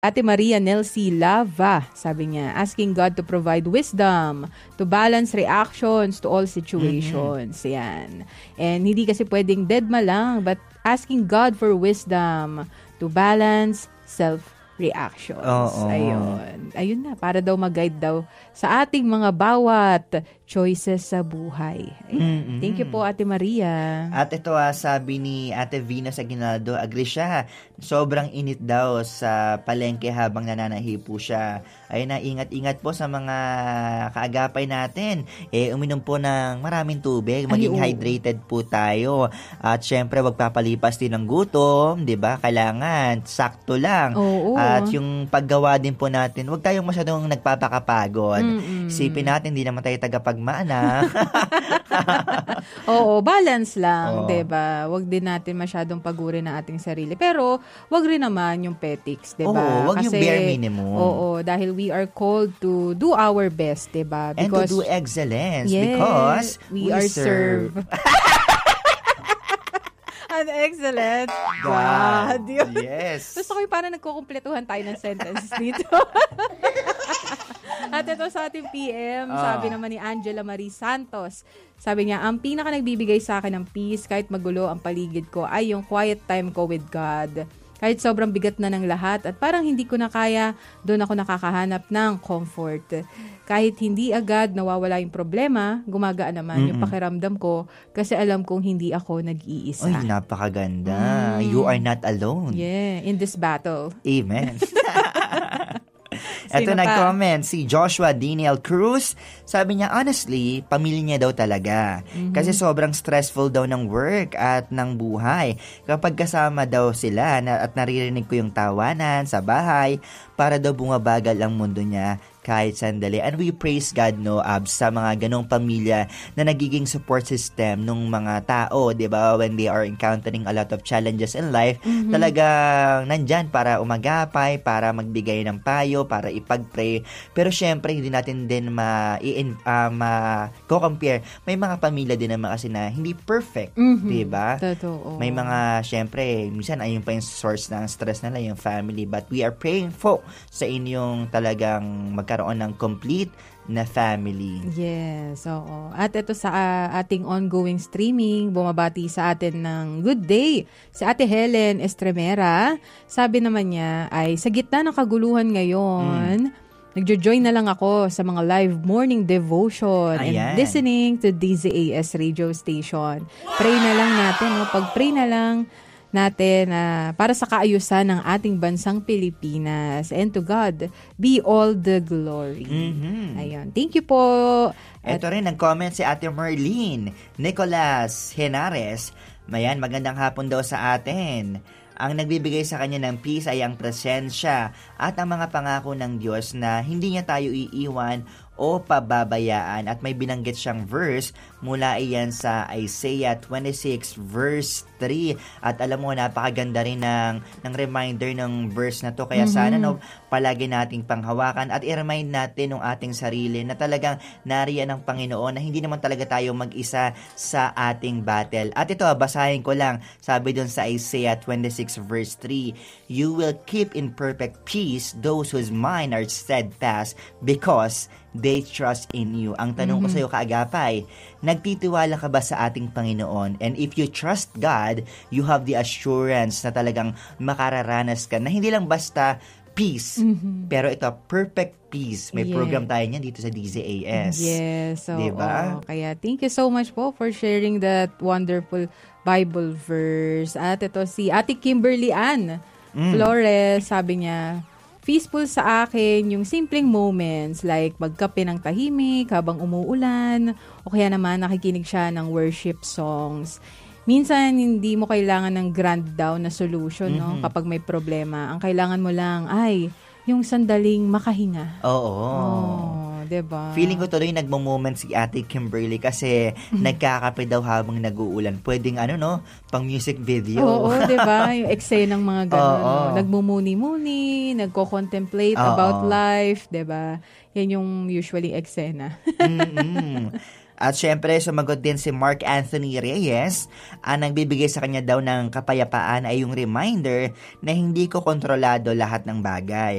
Ate Maria Nelcy Lava, sabi niya, asking God to provide wisdom to balance reactions to all situations. Yan. And hindi kasi pwedeng deadma lang, but asking God for wisdom to balance self-reactions. Oo. Ayun na, para daw mag-guide daw sa ating mga bawat choices sa buhay. Thank you po, Ate Maria. At ito sabi ni Ate Venus Aguinaldo, agree siya. Sobrang init daw sa palengke habang nananahi po siya. Ayun na, ingat-ingat po sa mga kaagapay natin. Uminom po ng maraming tubig, maging hydrated po tayo. At syempre, wag papalipas din ng gutom, 'di ba? Kailangan sakto lang. At yung paggawa din po natin, wag tayong masyadong nagpapakapagod. Isipin natin, hindi naman tayo tagapagmana. Oo, balance lang, 'di ba? Wag din natin masyadong pagurin ang ating sarili. Pero wag rin naman yung petics, 'di ba? Wag yung bare minimum. Oo, dahil we are called to do our best, 'di ba? And to do excellence because we are serve. An excellent God. Yes. Gusto ko yung parang nagkukumpletuhan tayo ng sentence dito. At ito sa ating PM, sabi naman ni Angela Marie Santos, sabi niya, ang pinaka nagbibigay sa akin ng peace kahit magulo ang paligid ko ay yung quiet time ko with God. Kahit sobrang bigat na ng lahat at parang hindi ko na kaya, doon ako nakakahanap ng comfort. Kahit hindi agad nawawala yung problema, gumagaan naman yung pakiramdam ko kasi alam kong hindi ako nag-iisa. Ay, napakaganda. You are not alone. Yeah, in this battle. Amen. Ito nag-comment si Joshua Daniel Cruz. Sabi niya, honestly, pamilya niya daw talaga. Kasi sobrang stressful daw ng work at ng buhay. Kapag kasama daw sila at naririnig ko yung tawanan sa bahay, para daw bumabagal ang mundo niya kahit sandali. And we praise God, Abs, sa mga ganong pamilya na nagiging support system ng mga tao, di ba? When they are encountering a lot of challenges in life, talagang nandyan para umagapay, para magbigay ng payo, para ipag-pray. Pero syempre, hindi natin din ma-compare. May mga pamilya din naman kasi na hindi perfect, di ba? Totoo. May mga, syempre, minsan ayun pa yung source ng stress nila, yung family. But we are praying for sa inyong talagang magkaroon ng complete na family. Yes, oo. At ito sa ating ongoing streaming, bumabati sa atin ng good day si Ate Helen Estremera. Sabi naman niya ay sa gitna ng kaguluhan ngayon, nagjo-join na lang ako sa mga live morning devotion and listening to DZAS radio station. Pray na lang natin, pag-pray na lang natin para sa kaayusan ng ating bansang Pilipinas. And to God be all the glory. Ayun. Thank you po. Ito rin, nag-comment si Ate Merlene Nicolas Henares. Mayan, magandang hapon daw sa atin. Ang nagbibigay sa kanya ng peace ay ang presensya at ang mga pangako ng Diyos na hindi niya tayo iiwan o pababayaan. At may binanggit siyang verse mula iyan sa Isaiah 26 verse 3. At alam mo, napakaganda rin ng reminder ng verse na to. Kaya sana palagi nating panghawakan at i-remind natin ng ating sarili na talagang nariyan ng Panginoon na hindi naman talaga tayo mag-isa sa ating battle. At ito, basahin ko lang. Sabi dun sa Isaiah 26 verse 3, you will keep in perfect peace those whose mind are steadfast because they trust in you. Ang tanong ko sa iyo, kaagapay, nagtitiwala ka ba sa ating Panginoon? And if you trust God, you have the assurance na talagang makararanas ka na hindi lang basta peace, pero ito, perfect peace. May program tayo niyan dito sa DZAS. Yes. So, diba? Kaya thank you so much po for sharing that wonderful Bible verse. At ito si Ate Kimberly Ann Flores, sabi niya, peaceful sa akin yung simpleng moments like magkape ng tahimik habang umuulan o kaya naman nakikinig siya ng worship songs. Minsan, hindi mo kailangan ng grand down na solution, no? Kapag may problema. Ang kailangan mo lang ay yung sandaling makahinga. Diba? Feeling ko tuloy nagmo-moment si Ate Kimberly kasi nagkakape daw habang nag-uulan. Pwedeng pang music video. Oo, diba? Yung eksenang mga gano'n. Nagmumuni-muni, nagko-contemplate about life, diba? Yan yung usually eksena. At syempre, sumagot din si Mark Anthony Reyes. Ang nagbibigay sa kanya daw ng kapayapaan ay yung reminder na hindi ko kontrolado lahat ng bagay.